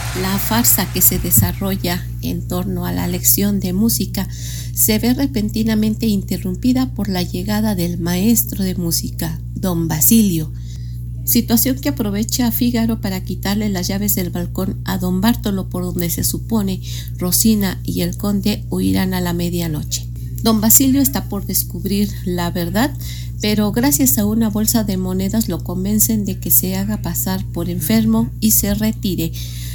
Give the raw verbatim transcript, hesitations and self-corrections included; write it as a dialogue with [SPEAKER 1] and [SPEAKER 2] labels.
[SPEAKER 1] La farsa que se desarrolla en torno a la lección de música se ve repentinamente interrumpida por la llegada del maestro de música, don Basilio, situación que aprovecha Fígaro para quitarle las llaves del balcón a don Bartolo, por donde se supone Rosina y el conde huirán a la medianoche. Don Basilio está por descubrir la verdad, pero gracias a una bolsa de monedas lo convencen de que se haga pasar por enfermo y se retire,